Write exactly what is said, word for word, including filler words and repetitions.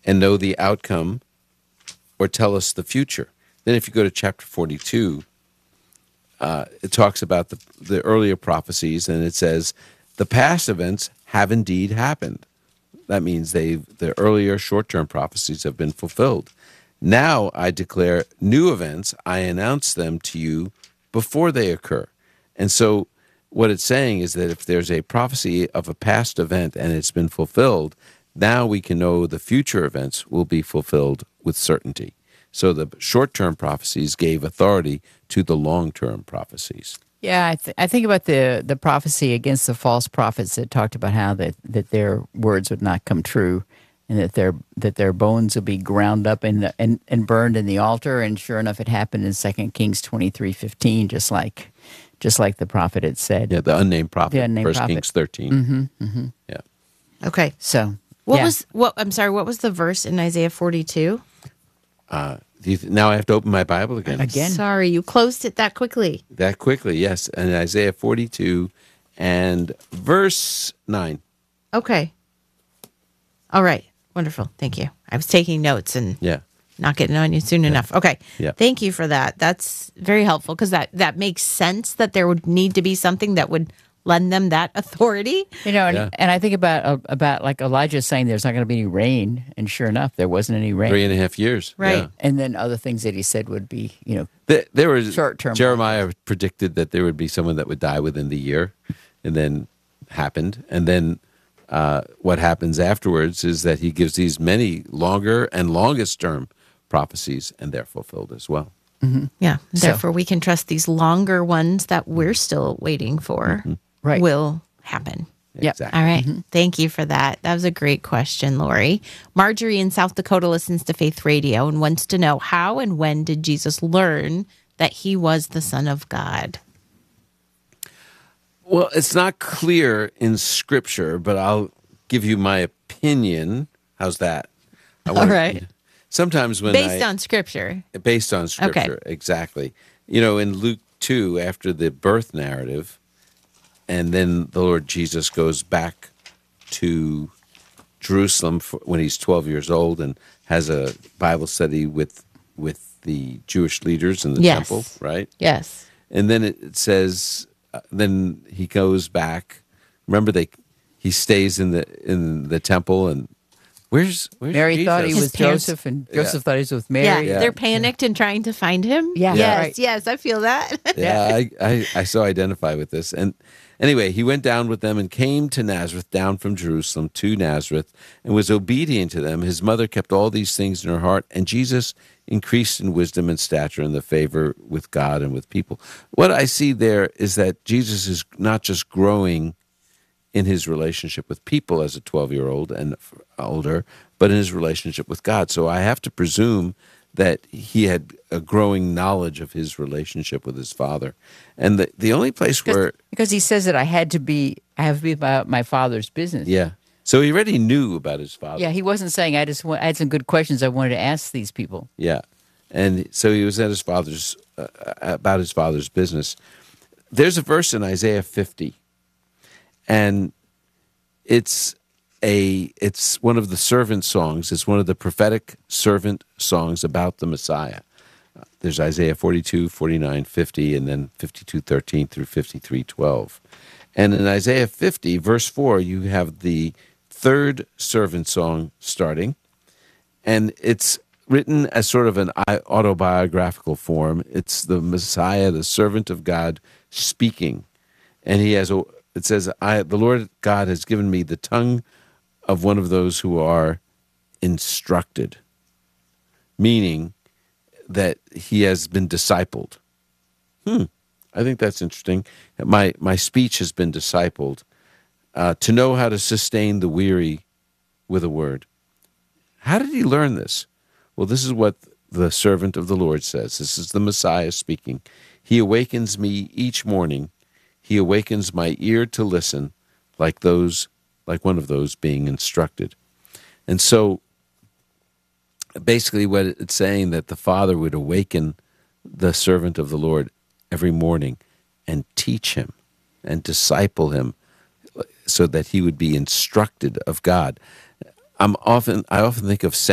and know the outcome or tell us the future. Then if you go to chapter forty-two, uh, it talks about the, the earlier prophecies, and it says, the past events have indeed happened. That means they the earlier short-term prophecies have been fulfilled. Now I declare new events. I announce them to you before they occur. And so what it's saying is that if there's a prophecy of a past event and it's been fulfilled, now we can know the future events will be fulfilled with certainty. So the short-term prophecies gave authority to the long-term prophecies. Yeah, I, th- I think about the, the prophecy against the false prophets that talked about how that, that their words would not come true, and that their that their bones would be ground up in the, and, and burned in the altar. And sure enough, it happened in Second Kings twenty-three fifteen, just like just like the prophet had said. Yeah, the unnamed prophet, The unnamed First prophet. Kings thirteen. Mm-hmm, mm-hmm. Yeah. Okay. So What yeah. was what? I'm sorry. What was the verse in Isaiah forty-two? Uh, do you th- now I have to open my Bible again. Again? Sorry, you closed it that quickly. That quickly, yes. And Isaiah forty-two and verse nine. Okay. All right. Wonderful. Thank you. I was taking notes and Yeah. not getting on you soon enough. Okay. Yeah. Thank you for that. That's very helpful because that, that makes sense that there would need to be something that would lend them that authority. You know, and, Yeah. and I think about uh, about like Elijah saying there's not going to be any rain, and sure enough, there wasn't any rain. Three and a half years. Right. Yeah. And then other things that he said would be, you know, There, there was Short-term. Jeremiah predicted that there would be someone that would die within the year, and then happened. And then uh, what happens afterwards is that he gives these many longer and longest term prophecies, and they're fulfilled as well. Yeah. So- Therefore, we can trust these longer ones that we're still waiting for Right. will happen. Yep. Exactly. All right. Thank you for that. That was a great question, Lori. Marjorie in South Dakota listens to Faith Radio and wants to know how and when did Jesus learn that he was the Son of God? Well, it's not clear in Scripture, but I'll give you my opinion. How's that? I All wanna- right. Sometimes when Based I, on Scripture. based on Scripture, exactly. You know, in Luke two, after the birth narrative, and then the Lord Jesus goes back to Jerusalem for, when he's twelve years old and has a Bible study with with the Jewish leaders in the Yes. temple, right? Yes. And then it says, uh, then he goes back. Remember, they he stays in the in the temple, and where's where's Mary Jesus? thought he His was parents- Joseph, and Yeah. Joseph thought he was with Yeah, Mary. Yeah. they're panicked and trying to find him. Yeah. Yes, Right. yes, I feel that. Yeah, I, I, I so identify with this. And anyway, he went down with them and came to Nazareth, down from Jerusalem to Nazareth, and was obedient to them. His mother kept all these things in her heart, and Jesus increased in wisdom and stature and the favor with God and with people. What I see there is that Jesus is not just growing in his relationship with people as a twelve-year-old and older, but in his relationship with God. So I have to presume that he had a growing knowledge of his relationship with his Father. And the, the only place where, Because he says that I had to be, I have to be about my Father's business. yeah, so he already knew about his Father. Yeah, he wasn't saying I just want, I had some good questions I wanted to ask these people. Yeah, and so he was at his father's uh, about his father's business. There's a verse in Isaiah fifty, and it's a it's one of the servant songs. It's one of the prophetic servant songs about the Messiah. Uh, There's Isaiah forty-two, forty-nine, fifty, and then fifty-two, thirteen through fifty-three, twelve. And in Isaiah fifty, verse four, you have the third servant song starting, and it's written as sort of an autobiographical form. It's the Messiah, the servant of God, speaking, and he has a. It says, "I, the Lord God, has given me the tongue of one of those who are instructed," meaning that he has been discipled. Hmm, I think that's interesting. My my speech has been discipled uh, to know how to sustain the weary with a word. How did he learn this? Well, this is what the servant of the Lord says. This is the Messiah speaking. He awakens me each morning. He awakens my ear to listen, like those, like one of those being instructed. And so, basically, what it's saying that the Father would awaken the servant of the Lord every morning and teach him and disciple him, so that he would be instructed of God. I'm often, I often think of